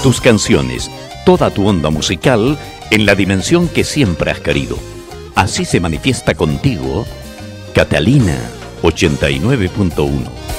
Tus canciones, toda tu onda musical en la dimensión que siempre has querido. Así se manifiesta contigo Catalina 89.1.